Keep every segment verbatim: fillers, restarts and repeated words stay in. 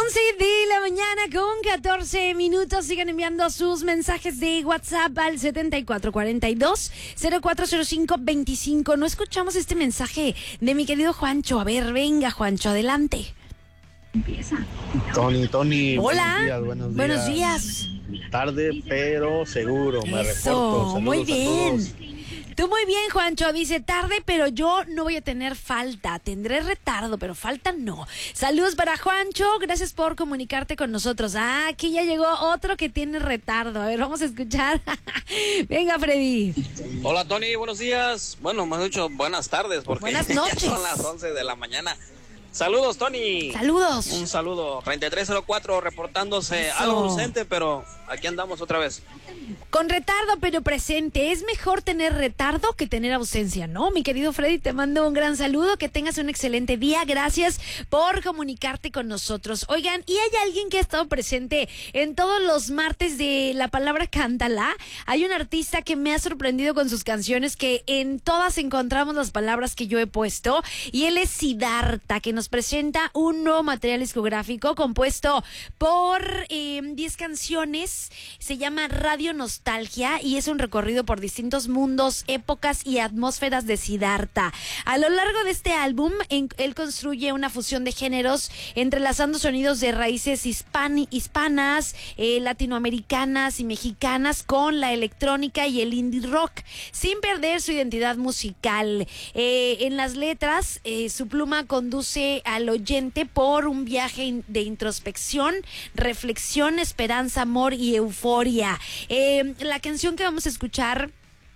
once de la mañana con catorce minutos. Sigan enviando sus mensajes de WhatsApp al setenta y cuatro cuarenta y dos cero cuatro cero cinco veinticinco. No escuchamos este mensaje de mi querido Juancho. A ver, venga, Juancho, adelante. Empieza. Tony, Tony. Hola. Buenos días, buenos días. Buenos días. Tarde, pero seguro. Me Eso, reporto. Saludos muy a bien. todos. Tú muy bien, Juancho. Dice, tarde, pero yo no voy a tener falta. Tendré retardo, pero falta no. Saludos para Juancho. Gracias por comunicarte con nosotros. Ah, aquí ya llegó otro que tiene retardo. A ver, vamos a escuchar. Venga, Freddy. Hola, Tony. Buenos días. Bueno, me has dicho buenas tardes porque Buenas noches. ya son las once de la mañana. Saludos, Tony. Saludos. Un saludo. treinta y tres cero cuatro reportándose. Eso. Algo ausente, pero aquí andamos otra vez. Con retardo, pero presente. Es mejor tener retardo que tener ausencia, ¿no? Mi querido Freddy, te mando un gran saludo. Que tengas un excelente día. Gracias por comunicarte con nosotros. Oigan, ¿y hay alguien que ha estado presente en todos los martes de la palabra cántala? Hay un artista que me ha sorprendido con sus canciones, que en todas encontramos las palabras que yo he puesto. Y él es Siddhartha, que nos presenta un nuevo material discográfico compuesto por eh, diez canciones. Se llama Radio Nostalgia y es un recorrido por distintos mundos, épocas y atmósferas de Siddhartha. A lo largo de este álbum, en, él construye una fusión de géneros, entrelazando sonidos de raíces hispan, hispanas, eh, latinoamericanas y mexicanas con la electrónica y el indie rock, sin perder su identidad musical. Eh, en las letras, eh, su pluma conduce al oyente por un viaje de introspección, reflexión, esperanza, amor y euforia. Eh, la canción que vamos a escuchar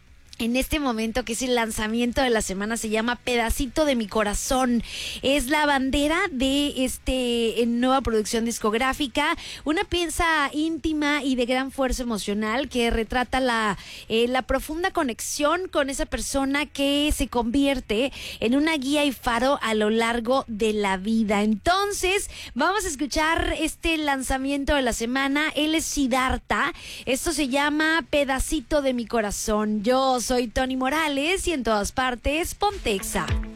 en este momento, que es el lanzamiento de la semana, se llama Pedacito de mi corazón. Es la bandera de este nueva producción discográfica, una pieza íntima y de gran fuerza emocional que retrata la, eh, la profunda conexión con esa persona que se convierte en una guía y faro a lo largo de la vida. Entonces, vamos a escuchar este lanzamiento de la semana. Él es Siddhartha. Esto se llama Pedacito de mi corazón. Yo soy Soy Tony Morales y en todas partes, Pontexa.